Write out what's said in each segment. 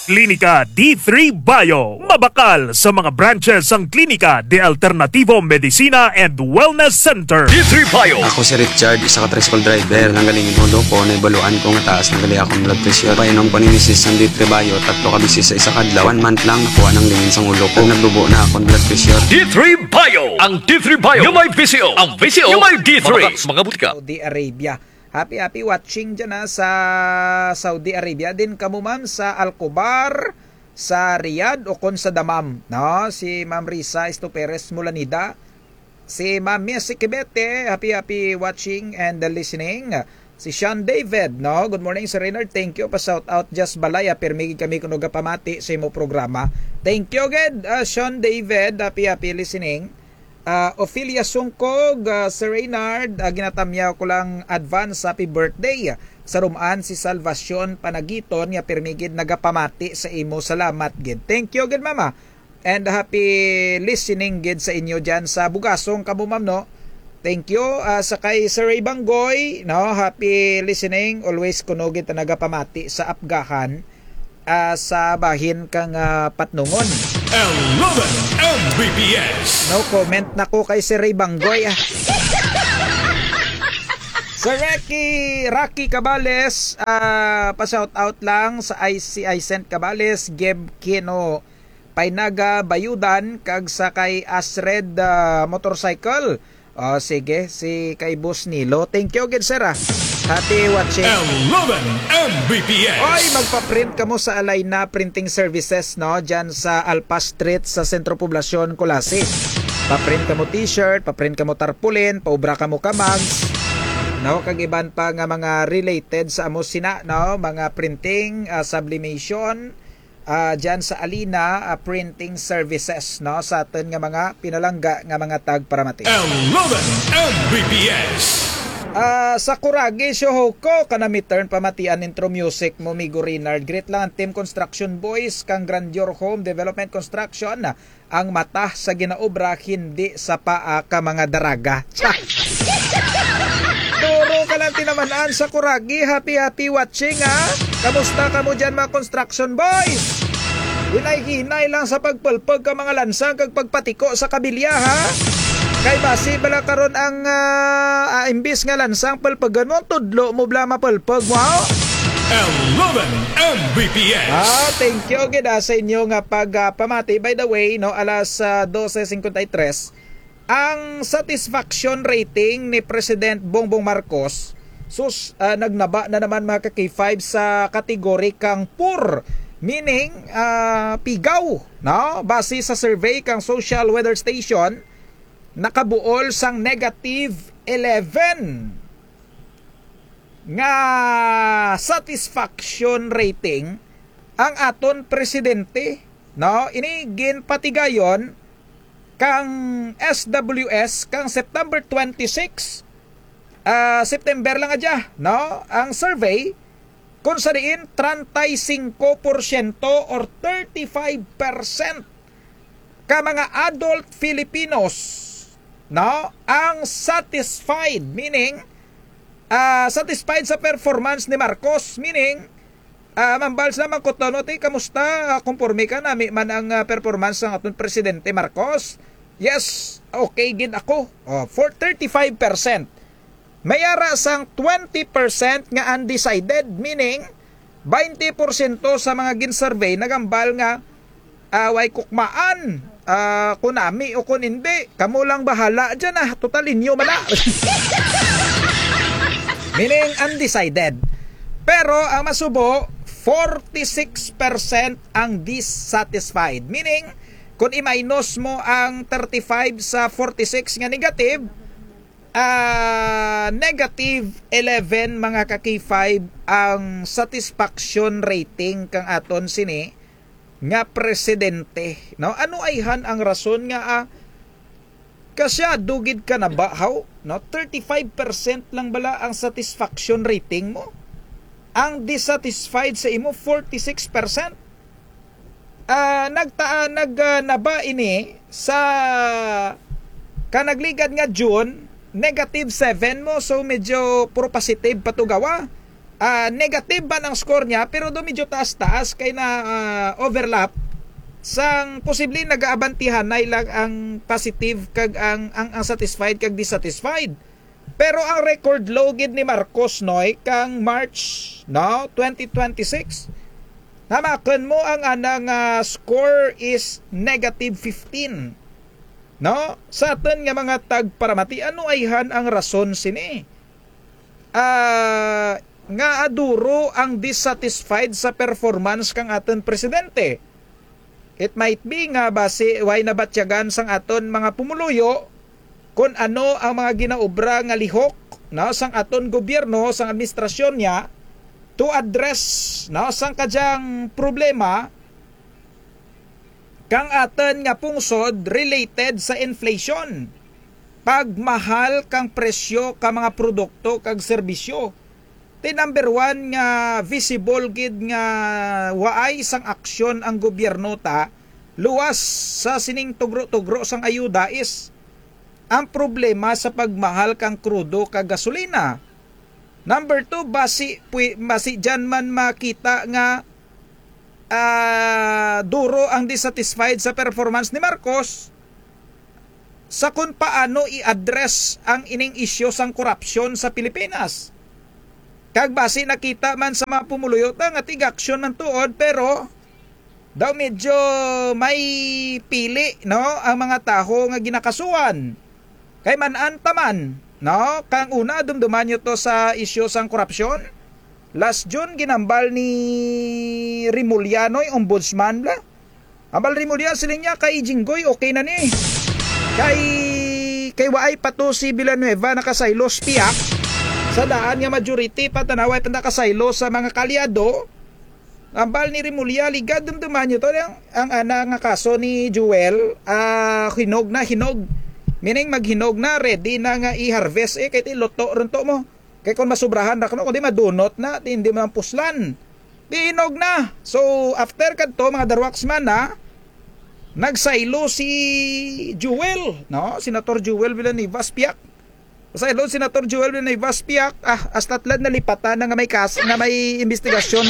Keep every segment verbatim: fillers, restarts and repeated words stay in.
Klinika D three Bio. Mabakal sa mga branches ang Klinika de Alternativo Medicina and Wellness Center. D three Bio. Ako si Richard, isa ka tricycle driver. Nanggalingin ulo ko, naibaluan ko nga taas ng gali akong blood pressure. Painom ko ni Missus ng D three Bio, tatlo ka bisis sa isa kadlaw. One month lang nakuha ng lingin sa ulo ko. Nagbubo na akong blood pressure. D three Bio. Ang D three Bio. Yung may V C O. Ang V C O. Yung may D three. Mga butika. Saudi Arabia. Happy happy watching dyan na sa Saudi Arabia. Din kamo ma'am sa Al-Kubar, sa Riyadh o kon sa Damam. No? Si Ma'am Risa Estoperes Mulanida. Si Ma'am Messi Kibete. Happy happy watching and listening. Si Sean David. No? Good morning Sir Reynard. Thank you pa shout out Just Balaya. Permigi kami kuno pamati sa imo programa. Thank you again uh, Sean David. Happy happy listening. Uh, Ophelia Sungkog, uh, Sir Reynard, uh, ginatamyaw ko lang advance happy birthday. Sa rumaan si Salvacion Panagiton, nga permigid nagapamati sa imo. Salamat gid. Thank you gid mama. And happy listening gid sa inyo dyan sa Bugasong kamo ma'am no. Thank you. Uh, sa kay Sir Ray Banggoy, no, happy listening. Always kuno gid nagapamati sa Apgahan. Uh, sa bahin kang uh, Patnungon. eleven M B P S. No comment na ko kay si Ray Banggoy. Ah. Sir Rocky, Rocky Cabales, uh, pa-shout out lang sa I C I Cent Cabales, Geb Kino, Painaga Bayudan, kag sa kay Asred uh, Motorcycle. Oh, sige, si kay Boss Nilo. Thank you again, sir. Ah. Happy watching. eleven M B P S. Oy, magpa-print ka mo sa Alayna Printing Services, no? Diyan sa Alpa Street sa Sentro Poblasyon, Colasi. Pa-print ka mo t-shirt, pa-print ka mo tarpaulin, paubra ka mo kamags. No, kag iban pa nga mga related sa amo sina, no? Mga printing, uh, sublimation, uh, diyan sa Alina uh, Printing Services, no? Sa atin nga mga pinalangga nga mga tag para mati. eleven M B P S. Uh, sa Kuragi, Shohoko, kanami turn pamatian intro music mo, Migo Reynard. Great lang ang Team Construction Boys, kang Grandeur Home Development Construction. Ang mata sa ginaobra, hindi sa paa ka mga daraga. Turo ka lang tinamanaan sa Kuragi. Happy happy watching ha. Kamusta ka mo dyan mga Construction Boys? Hinay-hinay lang sa pagpalpag ka mga lansang kag pagpatiko sa kabilya ha. Kay basi bala karon ang uh, uh, imbis nga lansang palpagan mo, tudlo mo bla mapalpag mo. eleven M B P S. Ah, thank you gida sa inyo nga pag uh, pamati. By the way, no, alas uh, twelve fifty-three, ang satisfaction rating ni President Bongbong Marcos sus uh, nagnaba na naman mga ka-K five sa kategory kang poor, meaning uh, pigaw, no? Base sa survey kang Social Weather Station, nakabuol sang negative eleven nga satisfaction rating ang aton presidente, no? Ini ginpatigayon kang S W S kang September twenty-six, uh, September lang adya, no? Ang survey kung sa diin thirty-five percent or thirty-five percent ka mga adult Filipinos, no, ang satisfied, meaning uh, satisfied sa performance ni Marcos, meaning uh, mambals naman ko to, no, te, kamusta, kumporme ka nami man ang uh, performance ng atong presidente Marcos? Yes, okay gid ako. Oh, for thirty-five percent. Mayara sang twenty percent nga undecided, meaning twenty percent sa mga gin-survey nagambal nga uh, way kukmaan. Uh, kung nami o kung hindi, kamo lang bahala dyan ah, total inyo man na. Meaning undecided. Pero ang masubo, forty-six percent ang dissatisfied. Meaning, kung i-minus mo ang thirty-five sa forty-six nga negative, uh, negative eleven mga ka-K five ang satisfaction rating kang aton sini nga presidente, no? Ano ayhan ang rason nga ah, kasya dugid ka na ba how, no? thirty-five percent lang bala ang satisfaction rating mo, ang dissatisfied sa imo forty-six percent. Uh, nagta nag uh, naba ini sa kanagligad nga June negative seven mo, so medyo pro positive patugawa. uh, negative ba ang score niya, pero do medyo taas-taas kay na uh, overlap sang posible nagaabantihan na ilang ang positive kag ang, ang, ang satisfied kag dissatisfied. Pero ang record low gid ni Marcos noy kang March no twenty twenty-six. Namakon mo ang anang uh, score is negative fifteen. No? Sa atin nga mga tagparamati, ano ayhan ang rason sini? Ah, uh, nga aduro ang dissatisfied sa performance kang aton presidente. It might be nga base way nabatyagan sang aton mga pumuluyo kung ano ang mga ginaobra nga lihok no sang aton gobyerno sang administrasyon niya to address no sang kadyang problema kang aton nga pungsod related sa inflation. Pagmahal kang presyo ka mga produkto kag serbisyo. Ti number one nga visible gid nga waay sang aksyon ang gobyerno ta luwas sa sining tugro-tugro sang ayuda is ang problema sa pagmahal kang krudo kag gasolina. Number two, basi, basi dyan man makita nga uh, duro ang dissatisfied sa performance ni Marcos sa kung paano i-address ang ining isyo sang korupsyon sa Pilipinas. Kag basi nakita man sa mga pumuluyot nga tig-aksyon man tuod pero daw medyo may pili no ang mga taho nga ginakasuan. Kay man-an taman, no? Kang una, dumduman nyo to sa isyo sang korupsyon. Last June, ginambal ni Rimulya, no? Yung ombudsman, bla. Ambal Rimulya, siling niya, kay Jinggoy, okay na ni. Kay, kay Waay pato si Villanueva, nakasaylos piyak. Sa daan nga majority, patanaway pa nakasaylo sa mga kalyado. Ambal ni Rimulya, ligad, dumduman nyo to. Ang, ang ana nga kaso ni Jewel, uh, hinog na, hinog. Meaning maghinog na, ready na nga i-harvest eh, kahit iloto rin to mo. Kaya kung masubrahan na kung di madunot na, di hindi mo puslan. Di hinog na. So, after kadto mga darwaksman na, nagsaylo si Jewel, no? Senator Jewel Villanueva Piak. Nagsaylo si Senator Jewel Villanueva Piak, ah, astatlad na lipatan na nga may kas, na may investigasyon.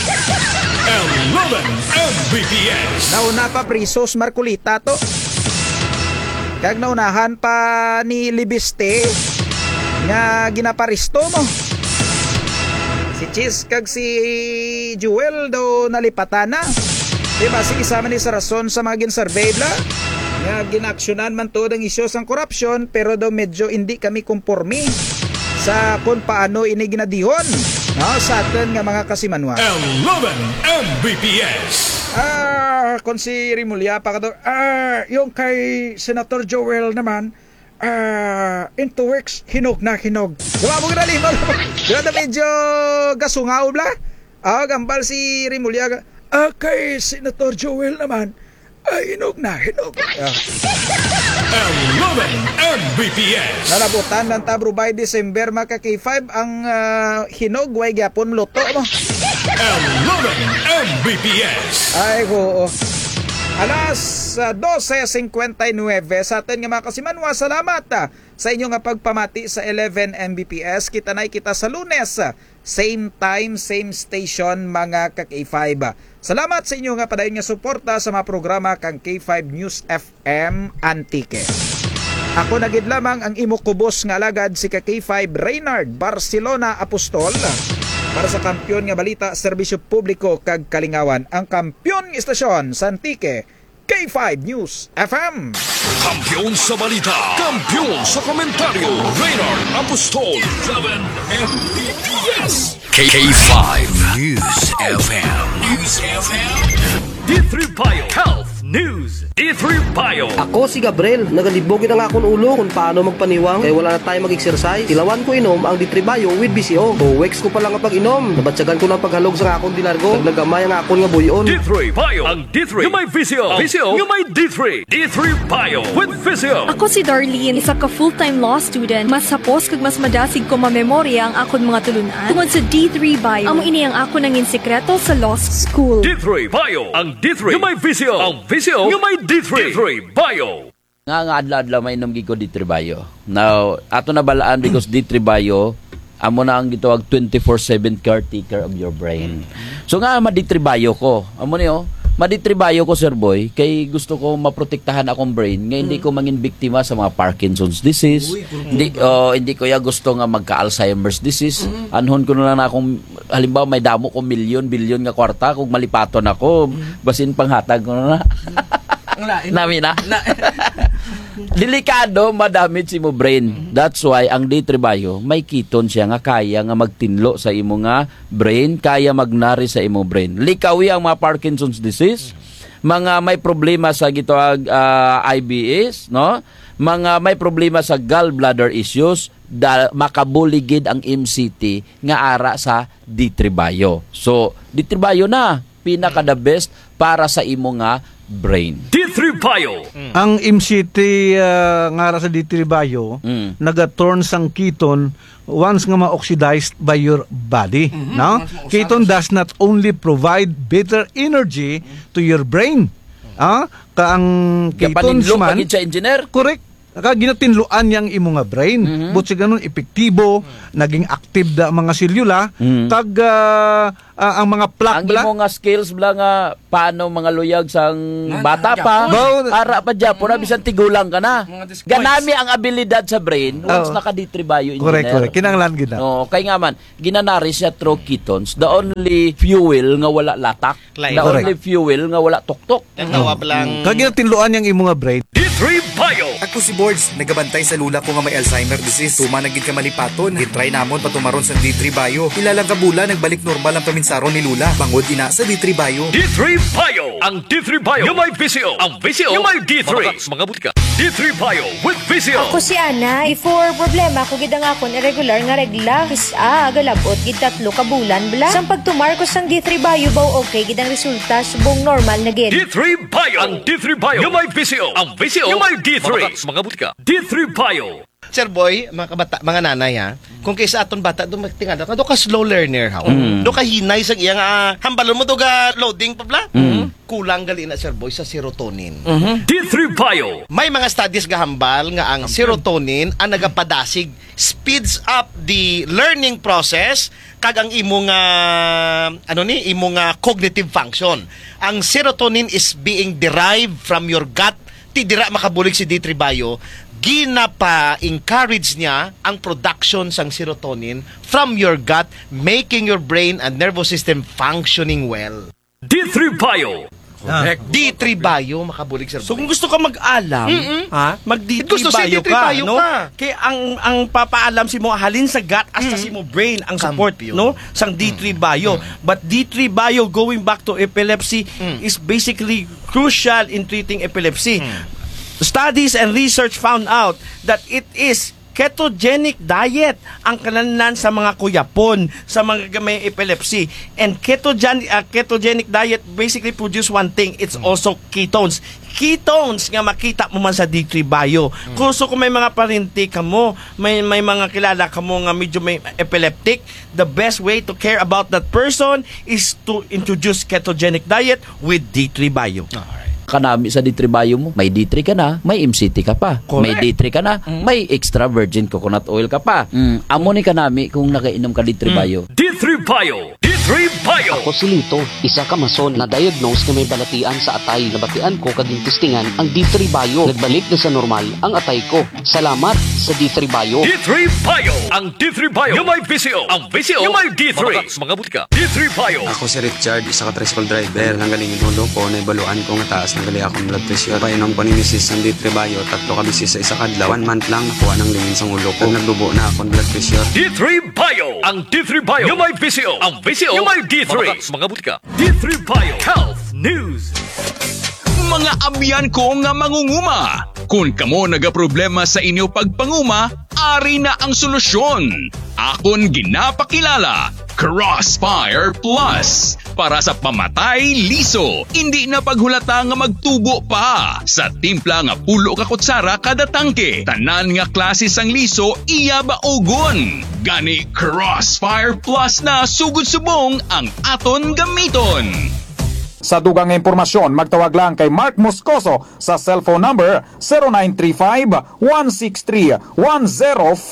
eleven M B P S. Nauna pa Prisos Marcolita to. Kag naunahan pa ni Libiste nga ginaparisto mo. Si Chis kag si Jewel daw nalipatan na. Diba si isama ni sa rason sa mga gin-survey bla nga ginaksyonan man to ang isyo sang korupsyon pero daw medyo hindi kami konforme sa kung paano ini ginadihon no, sa atin nga mga kasimanwa. eleven M B P S. Ah, kung si Rimulya pa ka doon, ah, yung kay Senator Joel naman, ah, into works, hinog na, hinog. Diba mo ginali mo? Diba na medyo gasungaw bla? Ah, gambal si Rimulya, ah, kay Senator Joel naman, ah, hinog na, hinog. Ah. eleven M B P S. Nalabutan ng tabro by December maka K five ang uh, hinog, way gyapon luto mo. eleven M B P S. Ay ko. Alas uh, twelve fifty-nine sa atin nga mga kasimanwa. Salamat uh, sa inyo nga pagpamati sa eleven M B P S. Kita na kita sa Lunes. Uh, same time, same station mga ka-K five. Salamat sa inyo nga padayon nga suporta sa mga programa kang K five News F M Antique. Ako nagid lamang ang imo kubos nga alagad si ka K five Reynard Barcelona Apostol. Para sa kampyon nga balita, serbisyo publiko kag kalingawan, ang kampyon istasyon sa Antique, K five News F M. Kampyon sa balita, kampyon sa komentaryo, Reynard Apostol. eleven M B P S. K five News F M. News F M. D three Bio Health News. D three Bio. Ako si Gabriel, nagalibogin ang akong ulo kung paano magpaniwang kaya wala na tayo mag-exercise. Tilawan ko inom ang D three Bio with B C O. So, weeks ko pa lang ang pag-inom. Nabatsagan ko ng paghalog sa akong dilargo. Nagnagamay ang akong nga buyon. D three Bio. Ang D three yung may V C O. V C O yung may D three. D three Bio with V C O. Ako si Darlene, isa ka full-time law student. Mas hapos kag mas madasig ko mamemorya ang akong mga tulunan. Tungod sa D three Bio, amo ini ang ako nangin sekreto sa law school. D three Bio. Ang D three yung may V C O. Ang V C O yung may D three. D three Bio. Nga nga adlaw-adlaw may inom gid ko D three Bio. Now, ato na balaan because D three Bio amo na ang gitawag twenty-four seven caretaker of your brain. So nga maditribayo ko. Amo niyo, maditribayo ko, Sir Boy, kay gusto ko maprotektahan akong brain nga hindi ko mangin biktima sa mga Parkinson's disease. Hindi oh, hindi ko ya gusto nga magka-Alzheimer's disease. Anhon ko na lang akong halimbawa may damo ko milyon bilyon nga kwarta kung malipaton ako, basin panghatag ko na. Nami na. Delikado madamit si mo brain. That's why ang ditribayo may kiton siya nga kaya nga magtinlo sa imo nga brain, kaya magnari sa imo brain. Likawi ang mga Parkinson's disease, mga may problema sa gitawag uh, I B S, no? Mga may problema sa gallbladder issues, da, makabuligid ang M C T nga ara sa ditribayo. So, ditribayo na pinaka the best para sa imo nga brain. D three Bio. Mm. Ang M C T uh, nga sa D three Bio, mm. naga-turn sang keton once nga ma-oxidized by your body. Mm-hmm. No? Keton does not only provide better energy to your brain. Ah, ka ang ketones man, sa engineer. Correct. Naka ginatinluan yang imo nga brain. Mm-hmm. But sa ganun epektibo, mm-hmm. naging active da mga selula, mm-hmm. tag uh, uh, ang mga plaque ang bla. Ang imo nga skills bla nga paano mga luyag sang bata pa, ara pa Japon, mm-hmm. bisan tigulang ka na. Ganami ang abilidad sa brain once oh. naka-ditribayo engineer. Correct, correct. Kinanglan gid na. No, kay nga man ginanari siya through ketones, the only fuel nga wala latak, like, the correct. Only fuel nga wala tuktok. Tawab mm-hmm. lang. Kag ginatinluan yang imo nga brain. D three Bio. Ako si Boards, nagabantay sa lula ko nga may Alzheimer disease. Tuma nagid ka malipaton. Gitry namon patumaron sa D three Bio. Ilalang kabula nagbalik normal ang paminsaron ni Lula. Bangod ina sa D three Bio. D three Bio. Ang D three Bio yung may V C O. Ang V C O yung may D three. Mga buti ka. D three Bio with V C O. Ako si Ana. Before problema ko gid ang akon irregular nga regla. Kisa agalabot gid tatlo ka bulan bla. Sang pagtumar ko sang D three Bio baw okay gid ang resulta subong normal na gid. D three Bio. Ang D three Bio yung may V C O. Ang V C O yung may D three. Mga buti ka. D three Bio. Sir Boy, mga kabata, mga nanay ha, kung kaysa aton bata, do magtingala ka, do ka slow learner ha. Mm. Do ka hinay sa iyang uh, hambalon mo, do ka loading pa bla. Mm. Kulang gali na, Sir Boy, sa serotonin. Mm-hmm. D three Bio. May mga studies gahambal nga ang serotonin ang nagapadasig speeds up the learning process kag ang imong uh, ano ni imong uh, cognitive function. Ang serotonin is being derived from your gut. Ti dira makabulig si D three Bio, ginapa-encourage niya ang production sang serotonin from your gut, making your brain and nervous system functioning well. D three Bio. Ah. D three Bio makabulig sir. So kung gusto ka mag-alam, mm-hmm. ha, mag-D three Bio ka, no? Kaya ang ang papaalam si mo halin sa gut hasta mm-hmm. si mo brain ang support, Kampiyon. No? Sang D three Bio. Mm-hmm. But D three Bio going back to epilepsy mm-hmm. is basically crucial in treating epilepsy. Mm-hmm. Studies and research found out that it is ketogenic diet ang kananan sa mga kuyapon, sa mga may epilepsy. And ketogenic, uh, ketogenic diet basically produce one thing, it's mm. also ketones. Ketones nga makita mo man sa D three Bio. Mm. Kung so, kung may mga parinti ka mo, may, may mga kilala ka mo nga medyo may epileptic, the best way to care about that person is to introduce ketogenic diet with D three Bio. Alright. Kanami sa D three Bio mo, may D three ka na, may M C T ka pa. Correct. May D three ka na, mm. may extra virgin coconut oil ka pa. Mm. Amo ni kanami kung nakainom ka D three Bio. D three Bio. D three Bio. Ako si Lito, isa ka mason na diagnose na may balatian sa atay. Nabatian ko kaging testingan ang D three Bio. Nagbalik na sa normal ang atay ko. Salamat sa D three Bio. D three Bio. Ang D three Bio yung may V C O. Ang V C O yung may D three. Mga buti ka. D three Bio. Ako si Richard, isa ka tricycle driver. Nanggaling inulo ko, naibaluan ko nga taas ng gali akong blood pressure. Painom ko ni Missus ng D three Bio, tatlo ka bisis sa isa kadlaw. One month lang nakuha ng lingin sa ulo ko. Nagdubo na akong blood pressure. D three Bio. Ang D three Bio yung may V C O. Ang V C O yung may D three. Mga buti ka. D three Bio. Health News. Mga amyan ko nga mangunguma. Kung kamo nagaproblema sa inyo pagpanguma, ari na ang solusyon. Akon ginapakilala, Crossfire Plus. Para sa pamatay liso, hindi na paghulata nga magtubo pa. Sa timpla nga pulo ka kutsara kada tangke, tanan nga klase sang liso iya baogon. Gani Crossfire Plus na sugod subong ang aton gamiton. Sa dugang impormasyon, magtawag lang kay Mark Moscoso sa cellphone number zero nine three five, one six three, one zero